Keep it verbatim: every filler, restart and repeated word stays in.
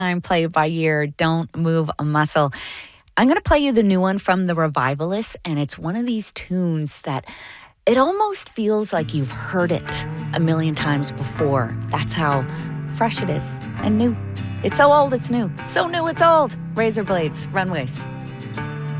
Time, play it by ear, don't move a muscle. I'm going to play you the new one from the Revivalists, and it's one of these tunes that it almost feels like you've heard it a million times before. That's how fresh it is and new. It's so old, it's new. So new, it's old. Razor Blades, Runways.